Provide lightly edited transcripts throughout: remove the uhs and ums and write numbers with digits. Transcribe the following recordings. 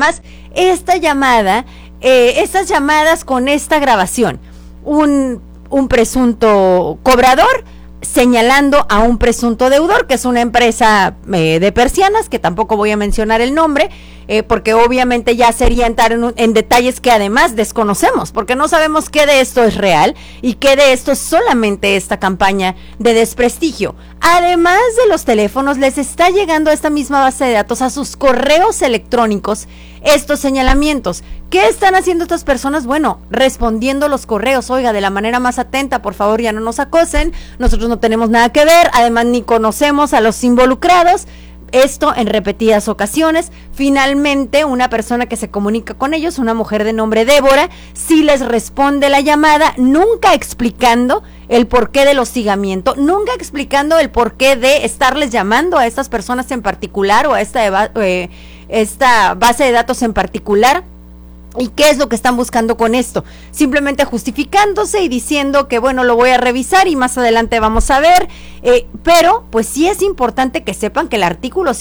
además esta llamada, estas llamadas con esta grabación, un presunto cobrador señalando a un presunto deudor, que es una empresa de persianas, que tampoco voy a mencionar el nombre, porque obviamente ya sería entrar en detalles que además desconocemos, porque no sabemos qué de esto es real y qué de esto es solamente esta campaña de desprestigio. Además de los teléfonos, les está llegando a esta misma base de datos, a sus correos electrónicos, estos señalamientos. ¿Qué están haciendo estas personas? Bueno, respondiendo los correos, oiga, de la manera más atenta, por favor, ya no nos acosen, nosotros no tenemos nada que ver, además ni conocemos a los involucrados. Esto en repetidas ocasiones. Finalmente, una persona que se comunica con ellos, una mujer de nombre Débora, sí les responde la llamada, nunca explicando el porqué del hostigamiento, nunca explicando el porqué de estarles llamando a estas personas en particular o a esta base de datos en particular. ¿Y qué es lo que están buscando con esto? Simplemente justificándose y diciendo que bueno, lo voy a revisar y más adelante vamos a ver, pero pues sí es importante que sepan que el artículo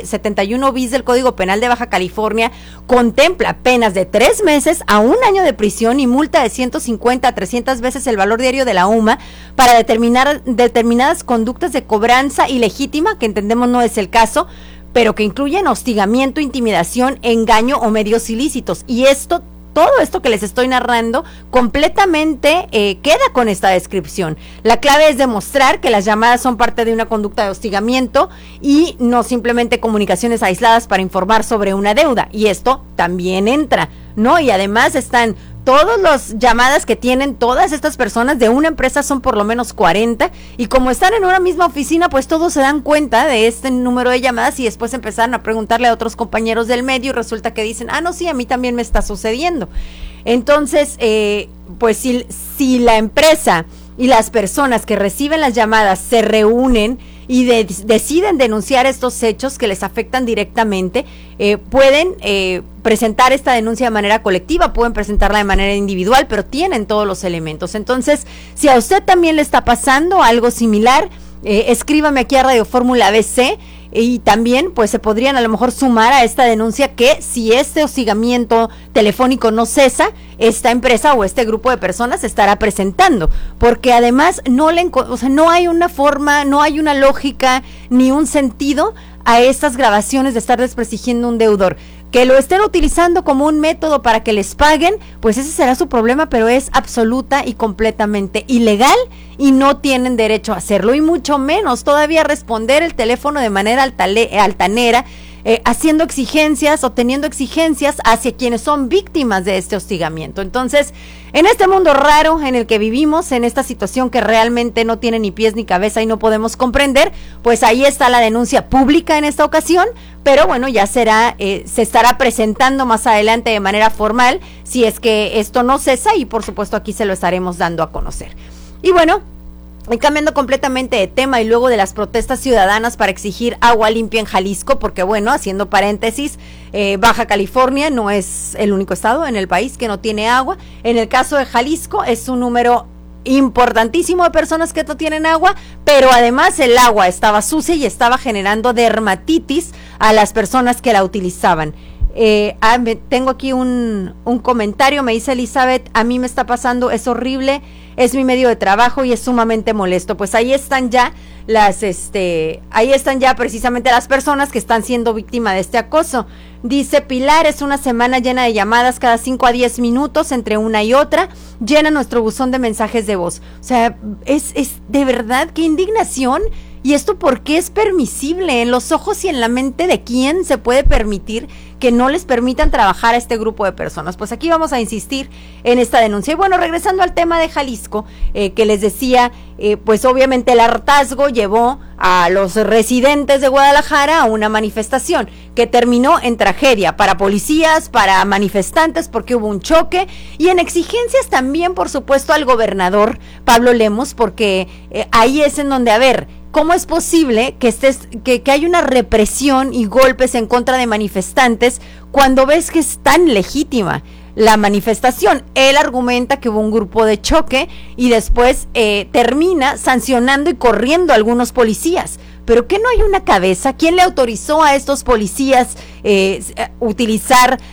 171 bis del Código Penal de Baja California contempla penas de 3 meses a 1 año de prisión y multa de 150 a 300 veces el valor diario de la UMA para determinar determinadas conductas de cobranza ilegítima, que entendemos no es el caso, pero que incluyen hostigamiento, intimidación, engaño o medios ilícitos. Y todo esto que les estoy narrando completamente queda con esta descripción. La clave es demostrar que las llamadas son parte de una conducta de hostigamiento y no simplemente comunicaciones aisladas para informar sobre una deuda. Y esto también entra, ¿no? Y además están todas las llamadas que tienen todas estas personas de una empresa, son por lo menos 40, y como están en una misma oficina, pues todos se dan cuenta de este número de llamadas y después empezaron a preguntarle a otros compañeros del medio y resulta que dicen, no, sí, a mí también me está sucediendo. Entonces, pues si la empresa y las personas que reciben las llamadas se reúnen y deciden denunciar estos hechos que les afectan directamente, pueden presentar esta denuncia de manera colectiva, pueden presentarla de manera individual, pero tienen todos los elementos. Entonces, si a usted también le está pasando algo similar, escríbame aquí a Radio Fórmula ABC y también pues se podrían a lo mejor sumar a esta denuncia, que si este hostigamiento telefónico no cesa, esta empresa o este grupo de personas se estará presentando, porque además no hay una forma, no hay una lógica ni un sentido a estas grabaciones de estar desprestigiando un deudor. Que lo estén utilizando como un método para que les paguen, pues ese será su problema, pero es absoluta y completamente ilegal y no tienen derecho a hacerlo, y mucho menos todavía responder el teléfono de manera altanera, haciendo exigencias o teniendo exigencias hacia quienes son víctimas de este hostigamiento. Entonces, en este mundo raro en el que vivimos, en esta situación que realmente no tiene ni pies ni cabeza y no podemos comprender, pues ahí está la denuncia pública en esta ocasión, pero bueno, ya se estará presentando más adelante de manera formal si es que esto no cesa, y por supuesto aquí se lo estaremos dando a conocer. Y bueno, y cambiando completamente de tema, y luego de las protestas ciudadanas para exigir agua limpia en Jalisco, porque bueno, haciendo paréntesis, Baja California no es el único estado en el país que no tiene agua. En el caso de Jalisco es un número importantísimo de personas que no tienen agua, pero además el agua estaba sucia y estaba generando dermatitis a las personas que la utilizaban. Tengo aquí un comentario, me dice Elizabeth, a mí me está pasando, es horrible, es mi medio de trabajo y es sumamente molesto. Pues ahí están ya precisamente las personas que están siendo víctimas de este acoso. Dice Pilar, es una semana llena de llamadas cada 5 a 10 minutos entre una y otra, llena nuestro buzón de mensajes de voz. O sea, es de verdad, qué indignación. ¿Y esto por qué es permisible? ¿En los ojos y en la mente de quién se puede permitir que no les permitan trabajar a este grupo de personas? Pues aquí vamos a insistir en esta denuncia. Y bueno, regresando al tema de Jalisco, que les decía, pues obviamente el hartazgo llevó a los residentes de Guadalajara a una manifestación que terminó en tragedia para policías, para manifestantes, porque hubo un choque, y en exigencias también, por supuesto, al gobernador Pablo Lemos, porque ahí es en donde, a ver, ¿cómo es posible que hay una represión y golpes en contra de manifestantes cuando ves que es tan legítima la manifestación? Él argumenta que hubo un grupo de choque y después termina sancionando y corriendo a algunos policías. ¿Pero qué no hay una cabeza? ¿Quién le autorizó a estos policías utilizar